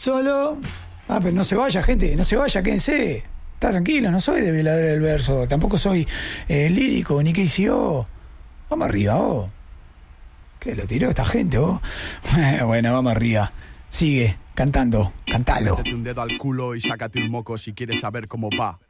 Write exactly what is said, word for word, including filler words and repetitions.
solo. Ah, pero no se vaya, gente, no se vaya, quédense. Está tranquilo, no soy de Violadores del Verso, tampoco soy eh, lírico, ni K C O. Vamos arriba, vos. ¿Qué lo tiró esta gente, vos? Bueno, vamos arriba. Sigue, cantando, cantalo. Métete un dedo al culo y sácate un moco si quieres saber cómo va.